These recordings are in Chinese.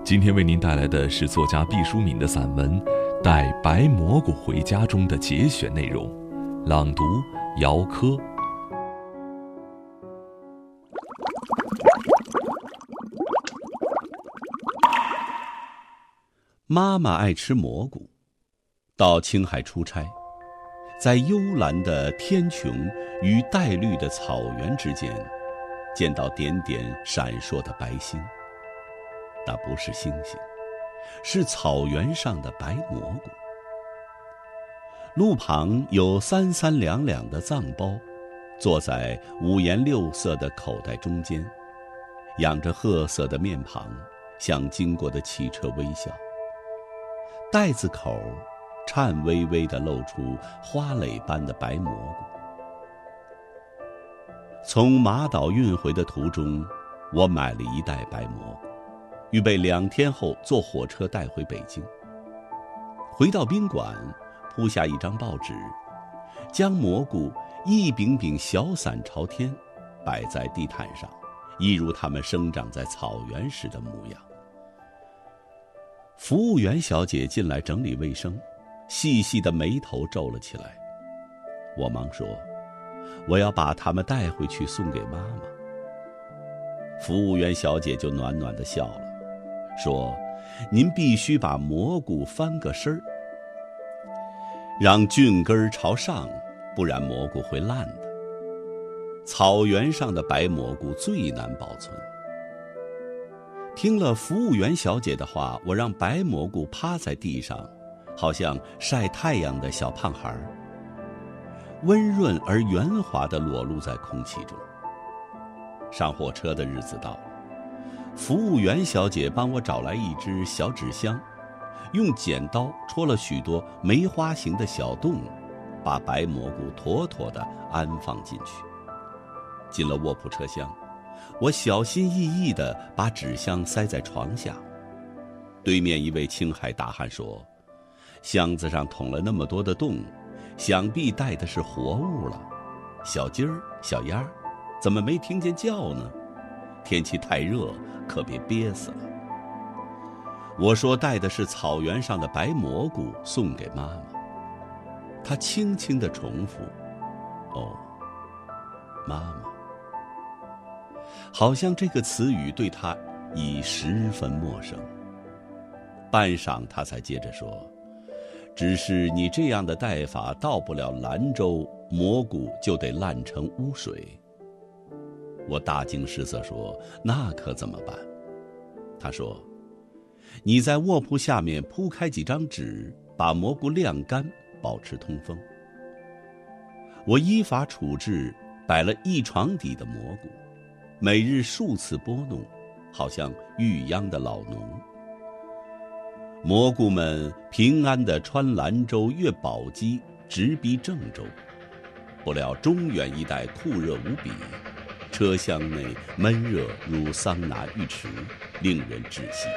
今天为您带来的是作家毕淑敏的散文《带白蘑菇回家》中的节选内容，朗读姚科。 妈妈爱吃蘑菇，到青海出差，在幽蓝的天穹与带绿的草原之间，见到点点闪烁的白星。那不是星星，是草原上的白蘑菇。路旁有3、3两两的藏包，坐在五颜六色的口袋中间，仰着褐色的面庞，向经过的汽车微笑。袋子口颤巍巍地露出花蕾般的白蘑菇。从马岛运回的途中，我买了一袋白蘑菇，预备2天后坐火车带回北京。回到宾馆，铺下一张报纸，将蘑菇一柄柄小伞朝天，摆在地毯上，一如它们生长在草原时的模样。服务员小姐进来整理卫生，细细的眉头皱了起来。我忙说，我要把它们带回去送给妈妈。服务员小姐就暖暖地笑了，说，您必须把蘑菇翻个身儿，让菌根朝上，不然蘑菇会烂的。草原上的白蘑菇最难保存。听了服务员小姐的话，我让白蘑菇趴在地上，好像晒太阳的小胖孩，温润而圆滑地裸露在空气中。上火车的日子到了，服务员小姐帮我找来一只小纸箱，用剪刀戳了许多梅花形的小洞，把白蘑菇妥妥地安放进去。进了卧铺车厢，我小心翼翼地把纸箱塞在床下。对面一位青海大汉说，箱子上捅了那么多的洞，想必带的是活物了。小鸡儿、小鸭儿，怎么没听见叫呢？天气太热，可别憋死了。我说带的是草原上的白蘑菇，送给妈妈。她轻轻地重复，哦，妈妈。好像这个词语对她已十分陌生。半晌她才接着说，只是你这样的带法到不了兰州，蘑菇就得烂成污水。我大惊失色说，那可怎么办？他说，你在卧铺下面铺开几张纸，把蘑菇晾干，保持通风。我依法处置，摆了1床底的蘑菇，每日数次拨弄，好像育秧的老农。蘑菇们平安地穿兰州越宝鸡，直逼郑州。不料中原一带酷热无比，车厢内闷热如桑拿浴池，令人窒息。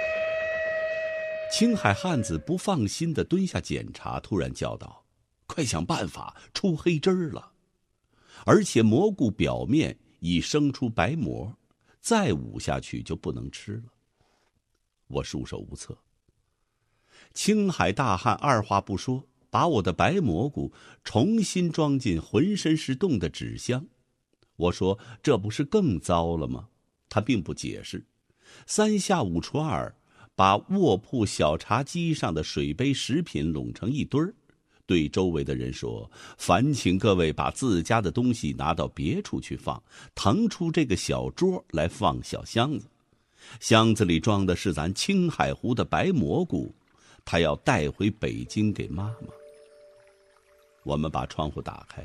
青海汉子不放心地蹲下检查，突然叫道，快想办法，出黑汁儿了！而且蘑菇表面已生出白膜，再捂下去就不能吃了。我束手无策。青海大汉二话不说，把我的白蘑菇重新装进浑身是洞的纸箱。我说，这不是更糟了吗？他并不解释，3下5除2，把卧铺小茶几上的水杯食品拢成一堆儿，对周围的人说，烦请各位把自家的东西拿到别处去放，腾出这个小桌来放小箱子。箱子里装的是咱青海湖的白蘑菇，他要带回北京给妈妈。我们把窗户打开，